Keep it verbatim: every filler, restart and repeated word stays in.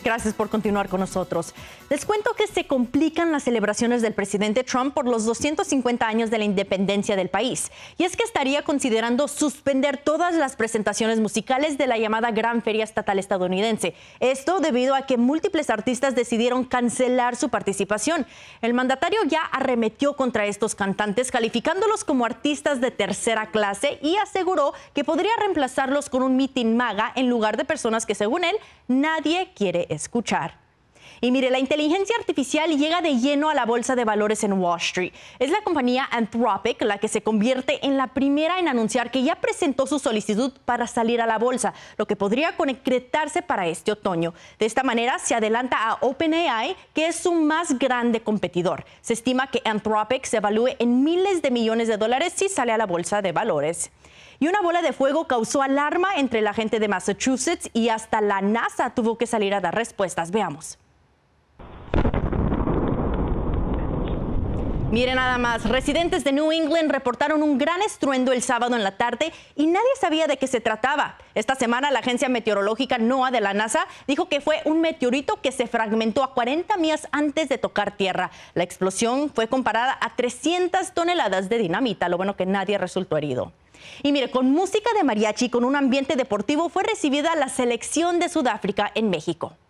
gracias por continuar con nosotros. Les cuento que se complican las celebraciones del presidente Trump por los doscientos cincuenta años de la independencia del país. Y es que estaría considerando suspender todas las presentaciones musicales de la llamada Gran Feria Estatal estadounidense. Esto debido a que múltiples artistas decidieron cancelar su participación. El mandatario ya arremetió contra estos cantantes, calificándolos como artistas de tercera clase y aseguró que podría reemplazarlos con un mitin MAGA en lugar de personas que, según él, nadie quiere escuchar. Y mire, la inteligencia artificial llega de lleno a la bolsa de valores en Wall Street. Es la compañía Anthropic la que se convierte en la primera en anunciar que ya presentó su solicitud para salir a la bolsa, lo que podría concretarse para este otoño. De esta manera se adelanta a OpenAI, que es su más grande competidor. Se estima que Anthropic se evalúe en miles de millones de dólares si sale a la bolsa de valores. Y una bola de fuego causó alarma entre la gente de Massachusetts y hasta la NASA tuvo que salir a dar respuestas. Veamos. Mire nada más, residentes de New England reportaron un gran estruendo el sábado en la tarde y nadie sabía de qué se trataba. Esta semana la agencia meteorológica NOAA de la NASA dijo que fue un meteorito que se fragmentó a cuarenta millas antes de tocar tierra. La explosión fue comparada a trescientas toneladas de dinamita, lo bueno que nadie resultó herido. Y mire, con música de mariachi y con un ambiente deportivo fue recibida la selección de Sudáfrica en México.